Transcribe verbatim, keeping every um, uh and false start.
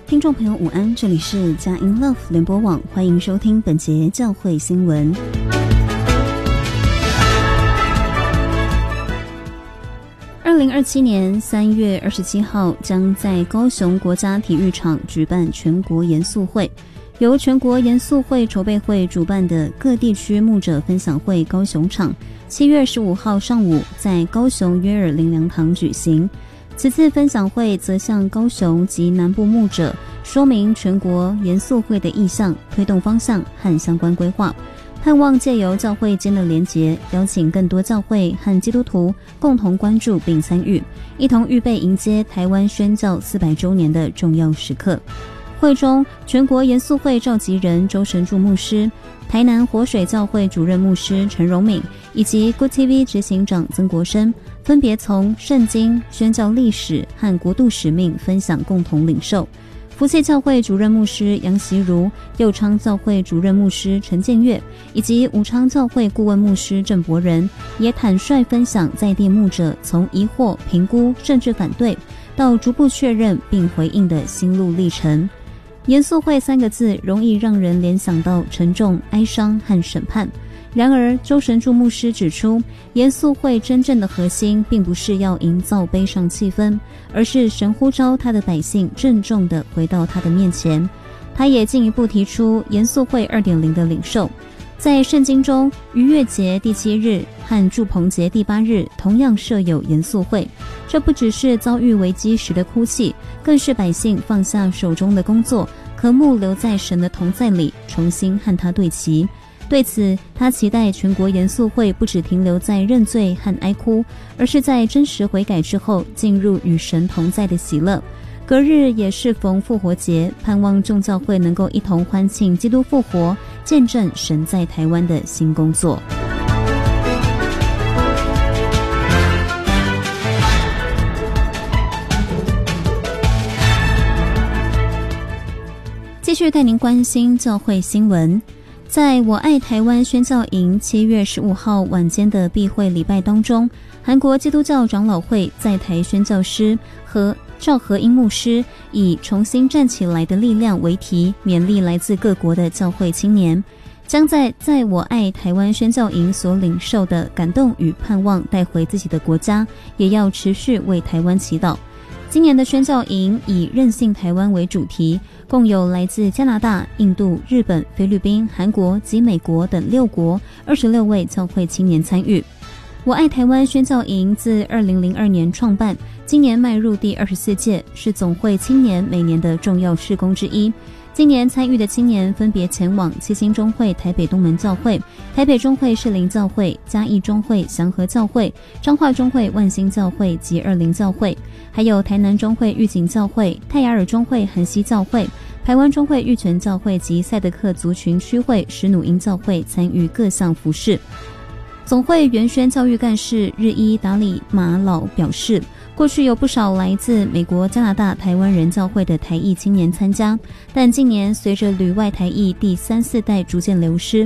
听众朋友午安，这里是佳音 Love 联播网，欢迎收听本节教会新闻。二零二七年三月二十七号将在高雄国家体育场举办全国严肃会，由全国严肃会筹备会主办的各地区牧者分享会高雄场，七月十五号上午在高雄约尔灵粮堂举行。此次分享会则向高雄及南部牧者说明全国严肃会的意向、推动方向和相关规划，盼望借由教会间的连结，邀请更多教会和基督徒共同关注并参与，一同预备迎接台湾宣教四百周年的重要时刻。会中，全国严肃会召集人周神柱牧师、台南活水教会主任牧师陈荣敏以及 Good T V 执行长曾国生，分别从圣经、宣教历史和国度使命分享共同领受。福气教会主任牧师杨习如、右昌教会主任牧师陈建岳以及武昌教会顾问牧师郑伯仁，也坦率分享在地牧者从疑惑、评估甚至反对，到逐步确认并回应的心路历程。严肃会三个字容易让人联想到沉重、哀伤和审判。然而，周神柱牧师指出，严肃会真正的核心并不是要营造悲伤气氛，而是神呼召他的百姓郑重地回到他的面前。他也进一步提出严肃会 二点零 的领受，在圣经中，逾越节第七日和住棚节第八日同样设有严肃会，这不只是遭遇危机时的哭泣，更是百姓放下手中的工作，渴慕留在神的同在里，重新和他对齐。对此，他期待全国严肃会不只停留在认罪和哀哭，而是在真实悔改之后进入与神同在的喜乐。隔日也适逢复活节，盼望众教会能够一同欢庆基督复活，见证神在台湾的新工作。继续带您关心教会新闻。在我爱台湾宣教营七月十五号晚间的闭会礼拜当中，韩国基督教长老会在台宣教师和赵和英牧师以重新站起来的力量为题，勉励来自各国的教会青年，将在在我爱台湾宣教营所领受的感动与盼望带回自己的国家，也要持续为台湾祈祷。今年的宣教营以韧性台湾为主题，共有来自加拿大、印度、日本、菲律宾、韩国及美国等六国二十六位教会青年参与。我爱台湾宣教营自二零零二年创办，今年迈入第二十四届，是总会青年每年的重要事工之一。今年参与的青年分别前往七星中会台北东门教会、台北中会士林教会、嘉义中会祥和教会、彰化中会万兴教会及二林教会，还有台南中会玉井教会、泰雅尔中会韩西教会、台湾中会玉泉教会及赛德克族群区会史努因教会参与各项服事。总会原宣教育干事日一达里马老表示，过去有不少来自美国、加拿大、台湾人教会的台裔青年参加，但近年随着旅外台裔第三四代逐渐流失，